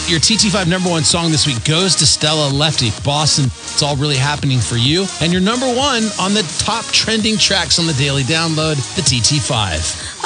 Your TT5 number one song this week goes to Stella Lefty. Boston, it's all really happening for you. And your number one on the top trending tracks on the Daily Download, the TT5.